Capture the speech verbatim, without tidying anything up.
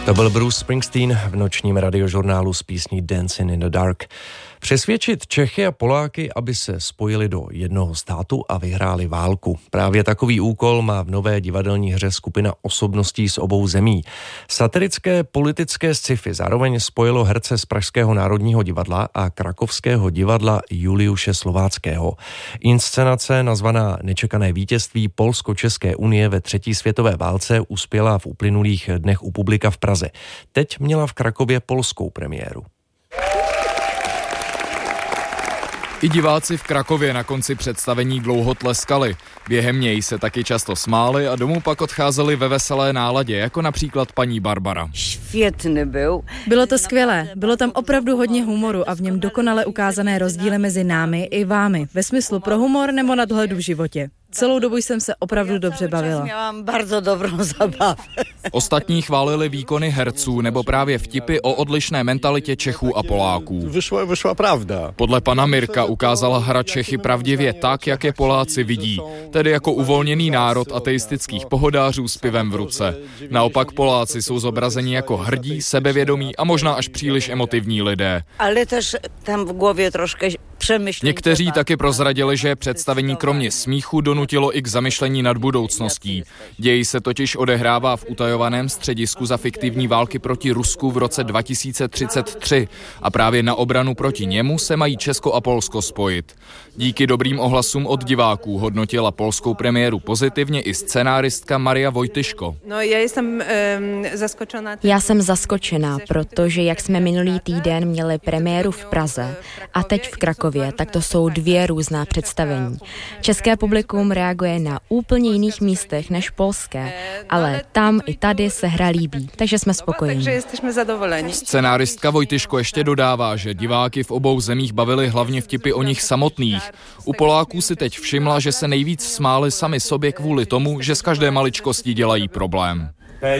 To byl Bruce Springsteen v nočním radiožurnálu s písní Dancing in the Dark. Přesvědčit Čechy a Poláky, aby se spojili do jednoho státu a vyhráli válku. Právě takový úkol má v nové divadelní hře skupina osobností z obou zemí. Satirické politické sci-fi zároveň spojilo herce z Pražského národního divadla a krakovského divadla Juliuše Slováckého. Inscenace nazvaná Nečekané vítězství Polsko-České unie ve třetí světové válce uspěla v uplynulých dnech u publika v Praze. Teď měla v Krakově polskou premiéru. I diváci v Krakově na konci představení dlouho tleskali. Během něj se taky často smáli a domů pak odcházeli ve veselé náladě, jako například paní Barbara. Švětný byl. Bylo to skvělé, bylo tam opravdu hodně humoru a v něm dokonale ukázané rozdíly mezi námi i vámi, ve smyslu pro humor nebo nadhledu v životě. Celou dobu jsem se opravdu dobře bavila. Měla bardzo dobrou zabavu. Ostatní chválili výkony herců nebo právě vtipy o odlišné mentalitě Čechů a Poláků. Vyšla, vyšla pravda. Podle pana Mirka ukázala hra Čechy pravdivě tak, jak je Poláci vidí, tedy jako uvolněný národ ateistických pohodářů s pivem v ruce. Naopak Poláci jsou zobrazeni jako hrdí, sebevědomí a možná až příliš emotivní lidé. Ale tež tam v hlavě trošku přemýšlení. Někteří taky prozradili, že představení kromě smíchu donutilo i k zamyšlení nad budoucností. Děj se totiž odehrává v utajovaném středisku za fiktivní války proti Rusku v roce dva tisíce třicet tři a právě na obranu proti němu se mají Česko a Polsko spojit. Díky dobrým ohlasům od diváků hodnotila polskou premiéru pozitivně i scenáristka Maria Vojtyško. No, já jsem um, zaskočená. Já jsem zaskočená, protože jak jsme minulý týden měli premiéru v Praze a teď v Krakově, tak to jsou dvě různá představení. České publikum reaguje na úplně jiných místech než polské, ale tam i tady se hra líbí, takže jsme spokojení. Takže jsme zadovoleni. Scenáristka Vojtyško ještě dodává, že diváky v obou zemích bavili hlavně vtipy o nich samotných. U Poláků si teď všimla, že se nejvíc smáli sami sobě kvůli tomu, že z každé maličkosti dělají problém.